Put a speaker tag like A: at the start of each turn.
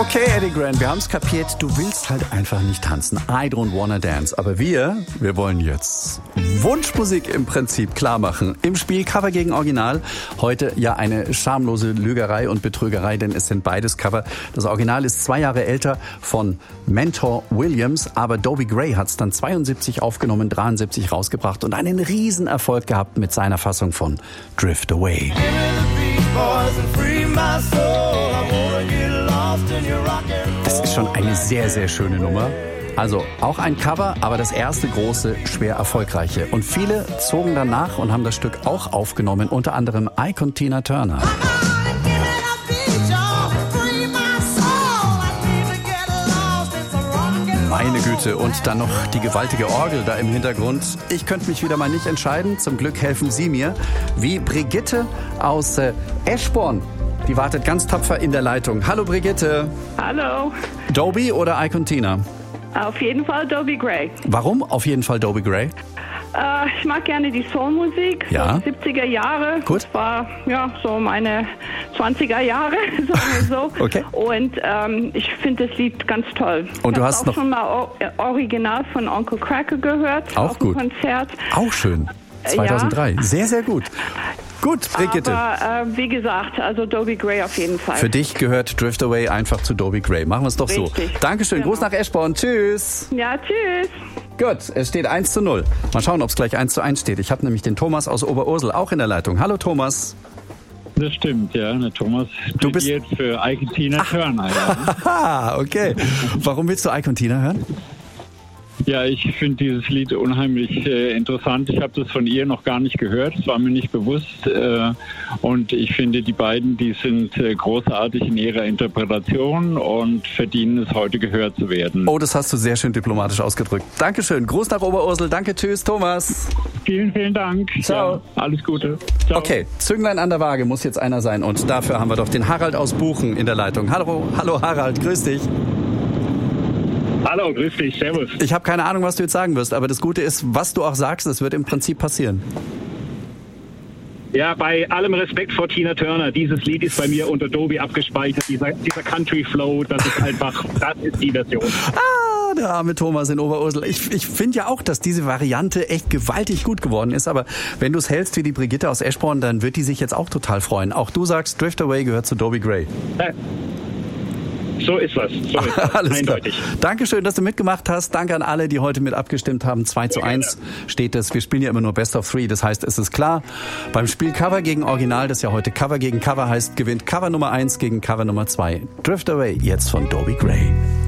A: Okay, Eddie Grant, wir haben es kapiert, du willst halt einfach nicht tanzen. I don't wanna dance. Aber wir wollen jetzt Wunschmusik im Prinzip klar machen. Im Spiel Cover gegen Original. Heute ja eine schamlose Lügerei und Betrügerei, denn es sind beides Cover. Das Original ist 2 Jahre älter von Mentor Williams, aber Dobie Gray hat es dann 72 aufgenommen, 73 rausgebracht und einen Riesenerfolg gehabt mit seiner Fassung von Drift Away. Das ist schon eine sehr, sehr schöne Nummer. Also auch ein Cover, aber das erste große, schwer erfolgreiche. Und viele zogen danach und haben das Stück auch aufgenommen, unter anderem Ike und Tina Turner. Meine Güte, und dann noch die gewaltige Orgel da im Hintergrund. Ich könnte mich wieder mal nicht entscheiden. Zum Glück helfen Sie mir. Wie Brigitte aus Eschborn. Die wartet ganz tapfer in der Leitung. Hallo Brigitte.
B: Hallo.
A: Dobie oder Ike und Tina?
B: Auf jeden Fall Dobie Gray.
A: Warum auf jeden Fall Dobie Gray?
B: Ich mag gerne die Soulmusik,
A: Ja.
B: so 70er Jahre.
A: Gut.
B: Das war ja so meine 20er Jahre, sagen wir so.
A: Okay.
B: Und ich finde das Lied ganz toll.
A: Und du
B: ich
A: hast
B: auch
A: noch
B: schon mal Original von Uncle Cracker gehört.
A: Auch
B: auf
A: gut.
B: Dem Konzert.
A: Auch schön. 2003.
B: Ja.
A: Sehr, sehr gut. Gut, Brigitte.
B: Aber wie gesagt, also Dobie Gray auf jeden Fall.
A: Für dich gehört Drift Away einfach zu Dobie Gray. Machen wir es doch
B: Richtig.
A: so. Dankeschön.
B: Genau.
A: Gruß nach Eschborn. Tschüss.
B: Ja, tschüss.
A: Gut, es steht 1:0. Mal schauen, ob es gleich 1:1 steht. Ich habe nämlich den Thomas aus Oberursel auch in der Leitung. Hallo Thomas.
C: Das stimmt, ja. Der Thomas plädiert für Ike und Tina Turner. Ja.
A: Haha, okay. Warum willst du Ike und Tina hören?
C: Ja, ich finde dieses Lied unheimlich interessant. Ich habe das von ihr noch gar nicht gehört. Es war mir nicht bewusst. Und ich finde, die beiden, die sind großartig in ihrer Interpretation und verdienen es, heute gehört zu werden.
A: Oh, das hast du sehr schön diplomatisch ausgedrückt. Dankeschön. Gruß nach Oberursel. Danke, tschüss, Thomas.
C: Vielen, vielen Dank.
A: Ciao.
C: Ja, alles Gute. Ciao.
A: Okay, Zünglein an der Waage muss jetzt einer sein. Und dafür haben wir doch den Harald aus Buchen in der Leitung. Hallo Harald, grüß dich.
D: Hallo, grüß dich, servus.
A: Ich habe keine Ahnung, was du jetzt sagen wirst, aber das Gute ist, was du auch sagst, es wird im Prinzip passieren.
D: Ja, bei allem Respekt vor Tina Turner, dieses Lied ist bei mir unter Dobie abgespeichert, dieser Country Flow, das ist einfach, das ist die Version.
A: Ah, der arme Thomas in Oberursel. Ich finde ja auch, dass diese Variante echt gewaltig gut geworden ist, aber wenn du es hältst wie die Brigitte aus Eschborn, dann wird die sich jetzt auch total freuen. Auch du sagst, Drift Away gehört zu Dobie Gray.
D: So ist was.
A: Alles
D: eindeutig.
A: klar. Dankeschön, dass du mitgemacht hast. Danke an alle, die heute mit abgestimmt haben. 2:1 steht es. Wir spielen ja immer nur Best of 3. Das heißt, es ist klar, beim Spiel Cover gegen Original, das ja heute Cover gegen Cover heißt, gewinnt Cover Nummer 1 gegen Cover Nummer 2. Drift Away, jetzt von Dobie Gray.